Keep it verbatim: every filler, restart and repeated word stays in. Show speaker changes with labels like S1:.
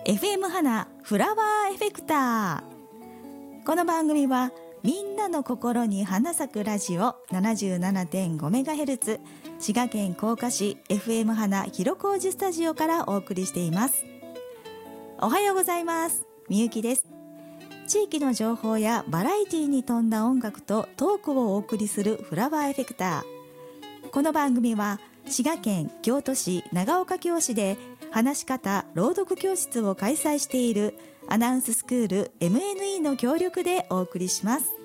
S1: エフエム 花フラワーエフェクター。この番組はみんなの心に花咲くラジオ ななじゅうななてんごメガヘルツ 滋賀県甲賀市 エフエム 花広小路スタジオからお送りしています。おはようございます。みゆきです。地域の情報やバラエティに富んだ音楽とトークをお送りするフラワーエフェクター。この番組は滋賀県京都市長岡京市で話し方朗読教室を開催しているアナウンススクール エムエヌイー の協力でお送りします。